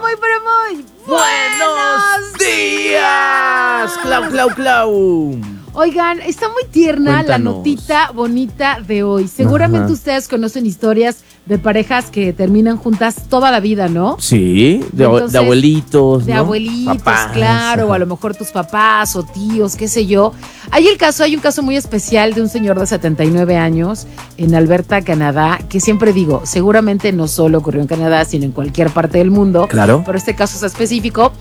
muy ¡buenos días! ¡Clau! Oigan, está muy tierna. Cuéntanos. La notita bonita de hoy. Seguramente ustedes conocen historias de parejas que terminan juntas toda la vida, ¿no? Sí, de abuelitos, de ¿no? abuelitos, Papás, claro, o a lo mejor tus papás o tíos, qué sé yo. Hay un caso muy especial de un señor de 79 años en Alberta, Canadá, que siempre digo, seguramente no solo ocurrió en Canadá, sino en cualquier parte del mundo. Claro. Pero este caso es específico.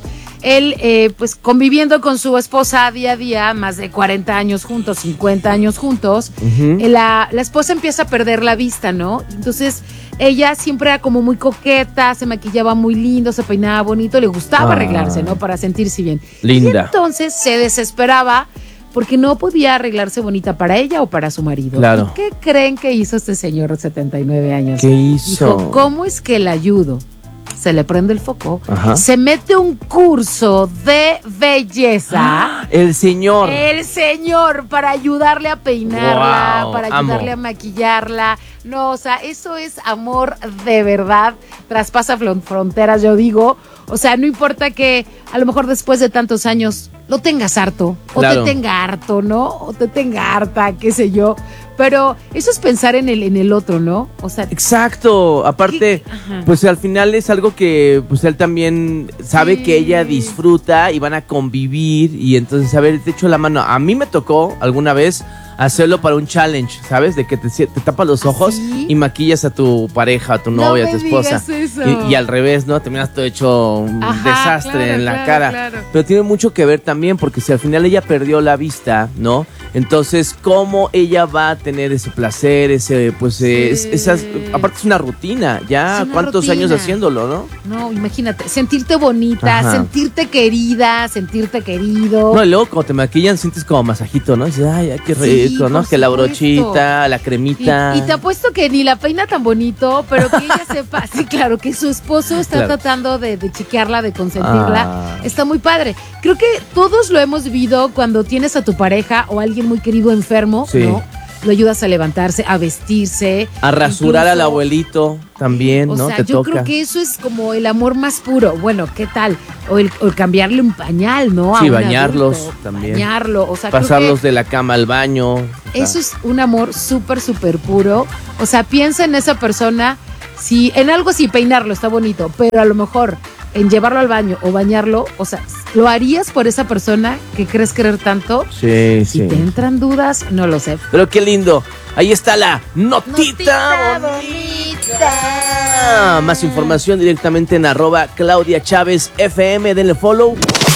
Él, pues conviviendo con su esposa día a día, más de 40 años juntos, 50 años juntos, la esposa empieza a perder la vista, ¿no? Entonces, ella siempre era como muy coqueta, se maquillaba muy lindo, se peinaba bonito, le gustaba arreglarse, ¿no? Para sentirse bien. Linda. Y entonces se desesperaba porque no podía arreglarse bonita para ella o para su marido. Claro. ¿Y qué creen que hizo este señor de 79 años? ¿Qué hizo? Dijo, ¿cómo es que la ayudo? Se le prende el foco, Ajá. se mete un curso de belleza. El señor. El señor, para ayudarle a peinarla, Wow, para ayudarle amo. a maquillarla. No, o sea, eso es amor de verdad. Traspasa fronteras, yo digo. O sea, no importa que a lo mejor después de tantos años lo tengas harto, o Claro. te tenga harto, ¿no? O te tenga harta, qué sé yo. Pero eso es pensar en el otro, ¿no? O sea, Exacto, aparte, Ajá. pues al final es algo que pues él también sabe Sí. que ella disfruta y van a convivir y entonces, a ver, te echo la mano. A mí me tocó alguna vez hacerlo para un challenge, ¿sabes? De que te tapas los ojos ¿sí? y maquillas a tu pareja, a tu No novia, a me tu esposa. digas eso. Y al revés, ¿no? Terminas todo hecho un Ajá, desastre claro, en la claro, cara. claro. Pero tiene mucho que ver también porque si al final ella perdió la vista, ¿no? Entonces, ¿cómo ella va a tener ese placer, ese, pues, Sí. aparte es una rutina, ya Es una cuántos rutina. años haciéndolo, ¿no? No, imagínate, sentirte bonita, Ajá. sentirte querida, sentirte querido. No, y luego cuando te maquillan sientes como masajito, ¿no? Y dices, ay, qué Sí, rico, ¿no? por Que la supuesto. brochita, la cremita. Y te apuesto que ni la peina tan bonito, pero que ella sepa, sí, claro, que su esposo está Claro. tratando de chequearla, de consentirla. Ah. Está muy padre. Creo que todos lo hemos vivido cuando tienes a tu pareja o a alguien muy querido enfermo, Sí. ¿no? Lo ayudas a levantarse, a vestirse. A rasurar al incluso- abuelito también, O ¿no? sea, Te yo toca. creo que eso es como el amor más puro. Bueno, ¿qué tal? O el cambiarle un pañal, ¿no? A Sí, un bañarlos adulto. también. Bañarlo, o sea, creo Pasarlos que de la cama al baño. o sea, eso es un amor súper, súper puro. O sea, piensa en esa persona. Si en algo sí, peinarlo está bonito, pero a lo mejor en llevarlo al baño o bañarlo, o sea, ¿lo harías por esa persona que crees querer tanto? Sí, Si sí. te entran dudas, no lo sé. Pero qué lindo. Ahí está la notita, bonita. Más información directamente en @Claudia Chávez FM. Denle follow.